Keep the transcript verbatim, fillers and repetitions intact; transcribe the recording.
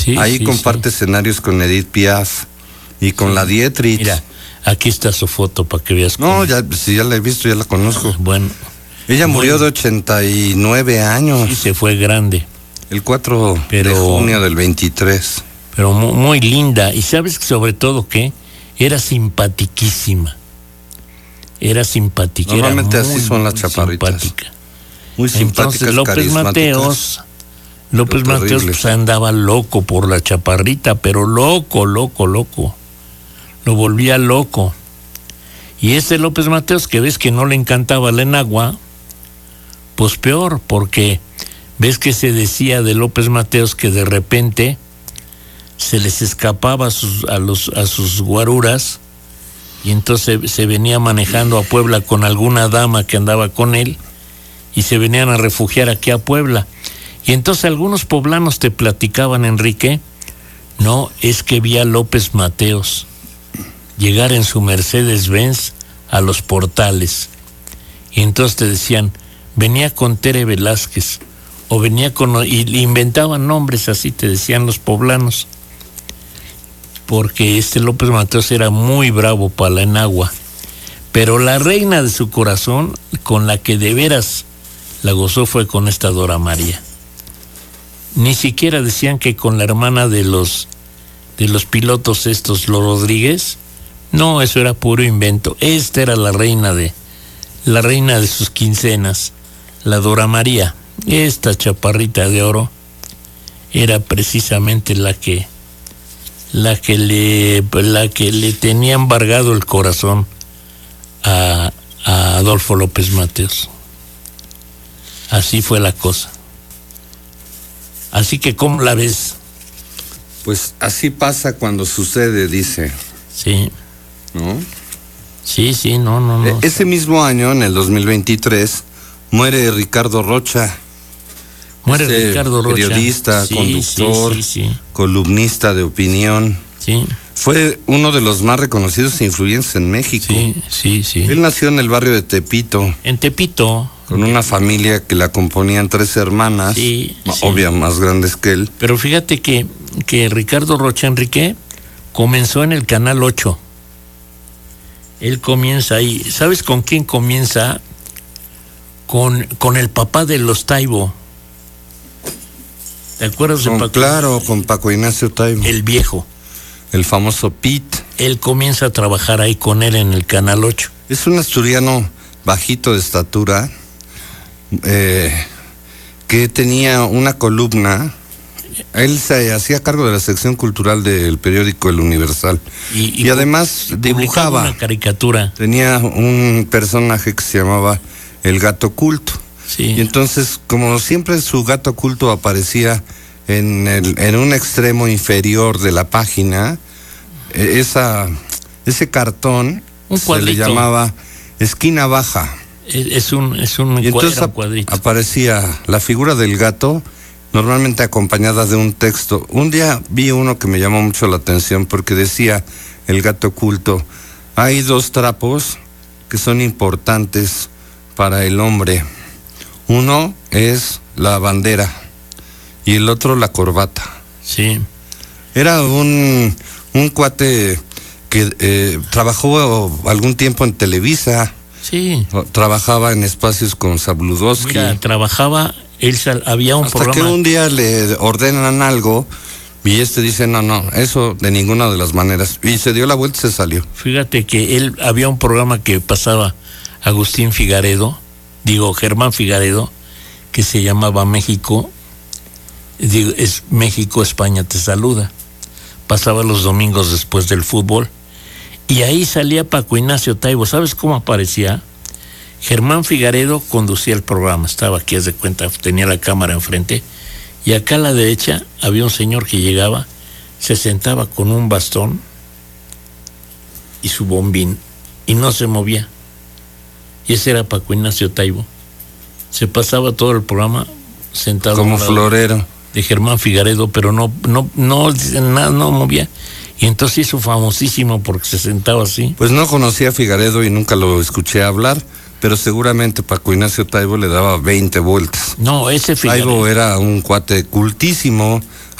Sí, Ahí sí, comparte sí. escenarios con Edith Piaf y con Sí. la Dietrich. Mira, aquí está su foto para que veas. No, cómo... ya, si ya la he visto, ya la conozco. Bueno. Ella muy... murió de ochenta y nueve años. Sí, se fue grande. El cuatro pero, de junio del veintitrés. Pero muy, muy linda. Y sabes sobre todo que era simpatiquísima. Era simpática. Normalmente era muy, así son las chaparritas. Simpática. Muy simpáticas, entonces López Mateos, López Mateos pues, andaba loco por la chaparrita, pero loco, loco, loco. Lo volvía loco. Y ese López Mateos, que ves que no le encantaba la enagua, pues peor, porque ves que se decía de López Mateos que de repente se les escapaba a sus, a los, a sus guaruras, y entonces se venía manejando a Puebla con alguna dama que andaba con él, y se venían a refugiar aquí a Puebla. Y entonces algunos poblanos te platicaban, Enrique, no, es que vi a López Mateos llegar en su Mercedes-Benz a los Portales. Y entonces te decían, venía con Tere Velázquez, o venía con... y inventaban nombres así, te decían los poblanos. Porque este López Mateos era muy bravo para la enagua. Pero la reina de su corazón, con la que de veras la gozó, fue con esta Dora María. Ni siquiera decían que con la hermana de los de los pilotos estos, los Rodríguez. No, eso era puro invento. Esta era la reina de la reina de sus quincenas, la Dora María. Esta chaparrita de oro era precisamente la que la que le la que le tenía embargado el corazón a, a Adolfo López Mateos. Así fue la cosa. Así que, ¿cómo la ves? Pues así pasa cuando sucede, dice. Sí. ¿No? Sí, sí, no, no, no. E- ese mismo año, en el dos mil veintitrés, muere Ricardo Rocha. Muere Ese Ricardo Rocha. Periodista, sí, conductor, sí, sí, sí. columnista de opinión. Sí. Fue uno de los más reconocidos e influyentes en México. Sí, sí, sí. Él nació en el barrio de Tepito. En Tepito. Con una familia que la componían tres hermanas, sí, obvia, sí. más grandes que él. Pero fíjate que, que Ricardo Rocha, Enrique, comenzó en el Canal ocho. Él comienza ahí. ¿Sabes con quién comienza? Con, con el papá de los Taibo. ¿Te acuerdas Con, de Paco? Claro, con Paco Ignacio Taibo. El viejo. El famoso Pete. Él comienza a trabajar ahí con él en el Canal ocho. Es un asturiano bajito de estatura, eh, que tenía una columna. Él se hacía cargo de la sección cultural del periódico El Universal. Y, y, y además y dibujaba. Una caricatura. Tenía un personaje que se llamaba El Gato Culto. Sí. Y entonces, como siempre, su gato culto aparecía en, el, en un extremo inferior de la página. Esa, ese cartón un se le llamaba esquina baja. Es, es un, es un, y entonces un cuadrito. Aparecía la figura del gato, normalmente acompañada de un texto. Un día vi uno que me llamó mucho la atención porque decía el gato oculto: hay dos trapos que son importantes para el hombre. Uno es la bandera y el otro la corbata. Sí. Era un, un cuate que eh, trabajó algún tiempo en Televisa. Sí. Trabajaba en espacios con Sabludowski. Mira, trabajaba, él había un Hasta programa. que un día le ordenan algo y este dice, no, no, eso de ninguna de las maneras. Y se dio la vuelta y se salió. Fíjate que él, había un programa que pasaba Agustín Figaredo, digo, Germán Figaredo, que se llamaba México, digo, es México, España te saluda. Pasaba los domingos después del fútbol. Y ahí salía Paco Ignacio Taibo. ¿Sabes cómo aparecía? Germán Figaredo conducía el programa. Estaba aquí, haz de cuenta, tenía la cámara enfrente. Y acá a la derecha había un señor que llegaba, se sentaba con un bastón y su bombín, y no se movía. Y ese era Paco Ignacio Taibo. Se pasaba todo el programa sentado como florero de Germán Figaredo, pero no, no, no, no, no movía. Y entonces hizo famosísimo porque se sentaba así. Pues no conocía a Figaredo y nunca lo escuché hablar, pero seguramente Paco Ignacio Taibo le daba veinte vueltas. No, ese Figaredo. Taibo era un cuate cultísimo,